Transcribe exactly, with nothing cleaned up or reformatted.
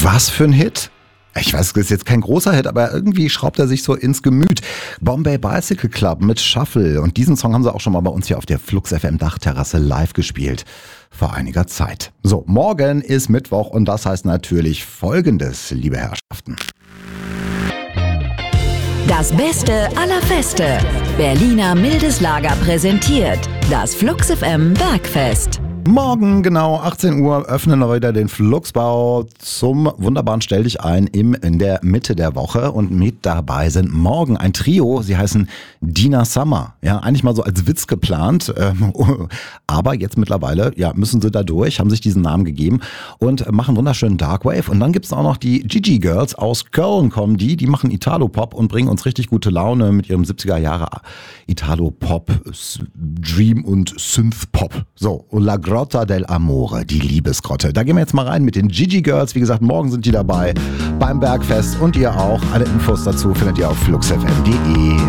Was für ein Hit? Ich weiß, es ist jetzt kein großer Hit, aber irgendwie schraubt er sich so ins Gemüt. Bombay Bicycle Club mit Shuffle. Und diesen Song haben sie auch schon mal bei uns hier auf der Flux F M Dachterrasse live gespielt. Vor einiger Zeit. So, morgen ist Mittwoch und das heißt natürlich Folgendes, liebe Herrschaften. Das Beste aller Feste. Berliner Mildes Lager präsentiert das Flux F M Bergfest. Morgen genau achtzehn Uhr öffnen wir wieder den Fluxbau zum wunderbaren Stell dich ein im, in der Mitte der Woche und mit dabei sind morgen ein Trio, sie heißen Dina Summer, ja eigentlich mal so als Witz geplant, ähm, aber jetzt mittlerweile ja müssen sie da durch, haben sich diesen Namen gegeben und machen wunderschönen Darkwave und dann gibt es auch noch die Gigi Girls aus Köln kommen die, die machen Italo-Pop und bringen uns richtig gute Laune mit ihrem siebziger Jahre Italo-Pop, Dream und Synth-Pop. So, und La Grotta del Amore, die Liebesgrotte. Da gehen wir jetzt mal rein mit den Gigi Girls. Wie gesagt, morgen sind die dabei beim Bergfest und ihr auch. Alle Infos dazu findet ihr auf flux f m punkt d e.